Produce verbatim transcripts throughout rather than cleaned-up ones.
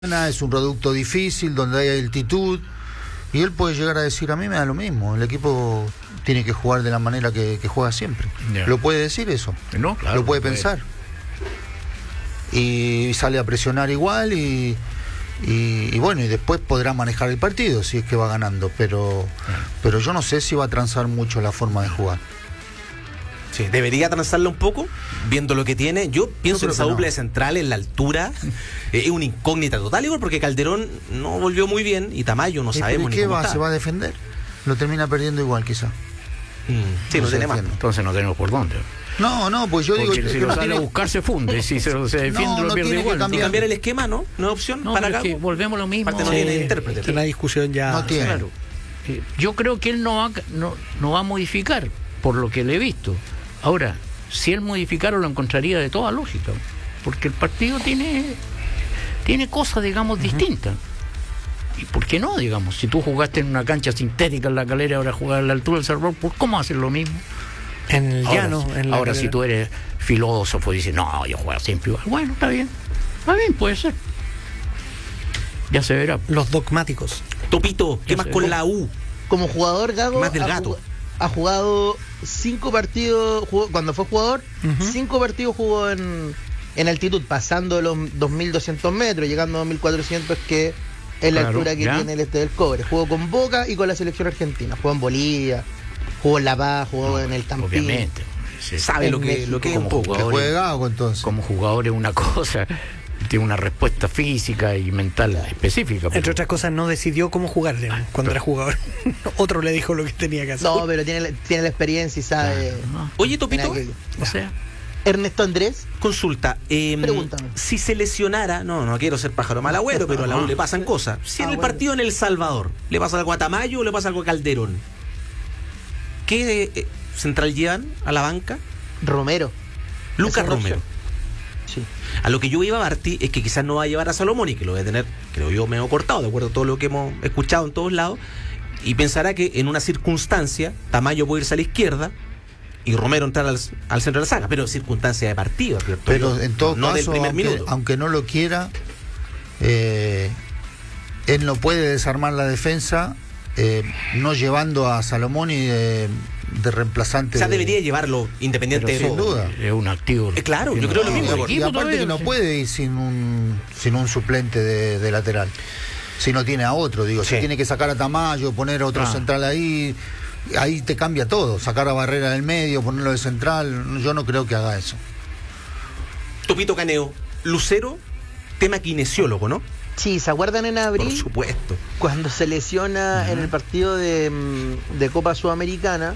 Es un producto difícil, donde hay altitud, y él puede llegar a decir: a mí me da lo mismo, el equipo tiene que jugar de la manera que, que juega siempre. Yeah. ¿Lo puede decir eso? No, claro, lo puede puede. pensar. Y sale a presionar igual y, y, y bueno, y después podrá manejar el partido si es que va ganando, pero, yeah. pero yo no sé si va a transar mucho la forma de jugar. Sí, debería transarla un poco, viendo lo que tiene. Yo pienso en esa dupla de central, en la altura, es una incógnita total, igual porque Calderón no volvió muy bien y Tamayo no sabemos ni qué cómo va, está. ¿Se va a defender? Lo termina perdiendo igual, quizá. Mm, sí, no, no tiene más. Entonces no tenemos por dónde. No, no, pues yo porque digo si que lo no sale tiene... a buscar se funde, si se, se defiende no, lo no pierde igual. Cambiar. cambiar el esquema, ¿no? No es opción no, para acá. Es que volvemos a lo mismo. Aparte no sí. tiene intérprete. Es una discusión ya. No tiene. Claro. Yo creo que él no va, no, no va a modificar, por lo que le he visto. Ahora, si él modificara lo encontraría de toda lógica, porque el partido tiene tiene cosas, digamos, uh-huh. distintas. ¿Y por qué no, digamos? Si tú jugaste en una cancha sintética en La Calera, ahora jugar a la altura del Cerro, ¿por cómo hacer lo mismo? En el ahora, llano. En la ahora Calera. Si tú eres filósofo y dices, no, yo juego siempre igual. Bueno, está bien. Está bien, puede ser. Ya se verá. Los dogmáticos. Topito, ¿qué Ya más sé. con la U? Como jugador, Gago Más del ha, gato. jug- ha jugado cinco partidos, jugó, cuando fue jugador, Uh-huh. cinco partidos jugó en, en altitud, pasando los dos mil doscientos metros, llegando a dos mil cuatrocientos, que es la Claro, altura que ya. tiene el este del Cobre. Jugó con Boca y con la selección argentina. Jugó en Bolivia, jugó en La Paz, jugó No, en el Campín. obviamente. Sí. Sabe En lo que, México, lo que es un como poco. Que jugador. juegue Gago, entonces. Como jugador es una cosa, tiene una respuesta física y mental específica. Entre pero- otras cosas, no decidió cómo jugar digamos, cuando pero- era jugador. Otro le dijo lo que tenía que hacer. No, pero tiene, la- tiene la experiencia y sabe. No, Oye, Topito, en aquello. o sea, Ernesto Andrés, consulta. Eh, Pregúntame. si se lesionara, no, no quiero ser pájaro mal agüero, pero a la U le pasan cosas. Si en Ah, el bueno. partido en El Salvador le pasa algo a Tamayo o le pasa algo a Calderón, ¿qué eh, central llevan a la banca? Romero. Lucas Esa es la Romero. opción. Sí. A lo que yo iba a Barty es que quizás no va a llevar a Salomón y que lo va a tener, creo yo, medio cortado, de acuerdo a todo lo que hemos escuchado en todos lados, y pensará que en una circunstancia Tamayo puede irse a la izquierda y Romero entrar al, al centro de la saga, pero circunstancia de partido, ¿cierto? Pero Yo, en todo no del caso, primer aunque, minuto. aunque no lo quiera, eh, él no puede desarmar la defensa eh, no llevando a Salomón y de, de reemplazante. O sea, de- debería llevarlo independiente Pero de sin todo. duda. es un activo. Eh, claro, yo No, creo lo y- mismo. y, Equipo aparte todavía, que no sí. puede ir sin un sin un suplente de, de lateral. Si no tiene a otro, digo, Sí. si tiene que sacar a Tamayo, poner a otro Ah. central ahí, ahí te cambia todo. Sacar a Barrera del medio, ponerlo de central, yo no creo que haga eso. Topito Caneo, Lucero, tema kinesiólogo, ¿no? Sí, ¿se acuerdan en abril? Por supuesto. Cuando se lesiona uh-huh. en el partido de, mm, de Copa Sudamericana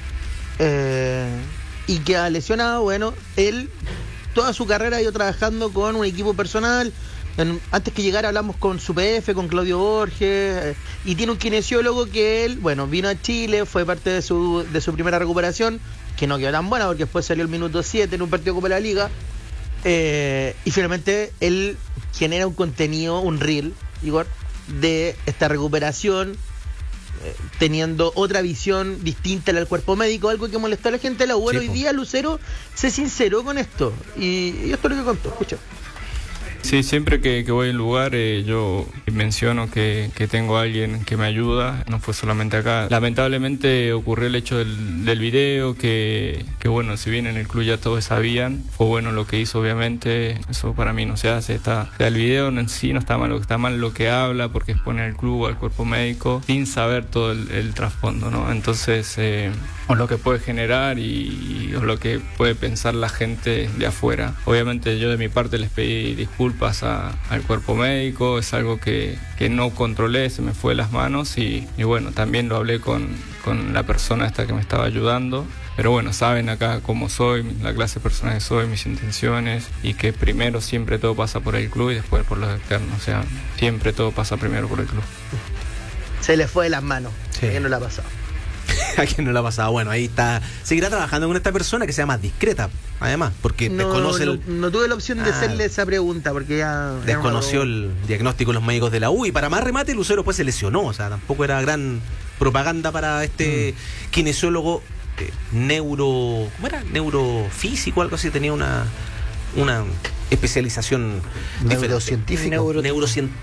eh, y que ha lesionado, bueno, él toda su carrera ha ido trabajando con un equipo personal. En, antes que llegara hablamos con su P F, con Claudio Borges, eh, y tiene un kinesiólogo que él, bueno, vino a Chile, fue parte de su, de su primera recuperación, que no quedó tan buena porque después salió el minuto siete en un partido de Copa de la Liga. Eh, y finalmente él genera un contenido, un reel, Igor, de esta recuperación, eh, teniendo otra visión distinta al cuerpo médico, algo que molestó a la gente de la U. Bueno, Sí, hoy po. día Lucero se sinceró con esto, y, y esto es lo que contó, escucha. Sí, siempre que, que voy a un lugar eh, yo menciono que, que tengo a alguien que me ayuda, no fue solamente acá. Lamentablemente ocurrió el hecho del, del video, que, que bueno, si bien en el club ya todos sabían, fue bueno lo que hizo obviamente, eso para mí no se hace. Está, o sea, el video en sí no está mal, lo que está mal lo que habla, porque expone al club, al cuerpo médico, sin saber todo el, el trasfondo, ¿no? Entonces, eh, o lo que puede generar y, y o lo que puede pensar la gente de afuera. Obviamente yo de mi parte les pedí disculpas A, al cuerpo médico, es algo que, que no controlé, se me fue de las manos y, y bueno, también lo hablé con, con la persona esta que me estaba ayudando, pero bueno, saben acá cómo soy, la clase de persona que soy, mis intenciones, y que primero siempre todo pasa por el club y después por los externos, o sea, siempre todo pasa primero por el club. Se le fue de las manos, Sí. que no le ha pasado. ¿A quién no le ha pasado? Bueno, ahí está. Seguirá trabajando con esta persona que sea más discreta, además, porque No, desconoce no, el, no tuve la opción de Ah. hacerle esa pregunta porque ya era desconoció una- el diagnóstico de los médicos de la U. Y para más remate, Lucero pues se lesionó. O sea, tampoco era gran propaganda para este mm. kinesiólogo eh, neuro. ¿Cómo era? Neurofísico, algo así. Tenía una. una especialización Neurocientífico. Neuro- neurocien-